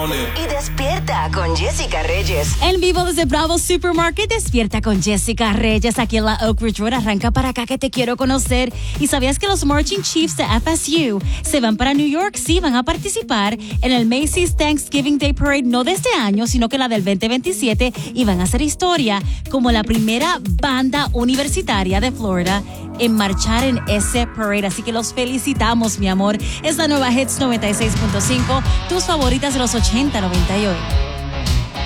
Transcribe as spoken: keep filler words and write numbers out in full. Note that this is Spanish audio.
Y despierta con Jessica Reyes. En vivo desde Bravo Supermarket, despierta con Jessica Reyes. Aquí en la Oak Ridge Road. Arranca para acá que te quiero conocer. ¿Y sabías que los Marching Chiefs de F S U se van para New York? Sí, van a participar en el Macy's Thanksgiving Day Parade, no de este año, sino que la del veinte veintisiete, y van a hacer historia como la primera banda universitaria de Florida en marchar en ese parade. Así que los felicitamos, mi amor. Es la nueva Hits noventa y seis punto cinco, tus favoritas de los ochenta, noventa y ocho.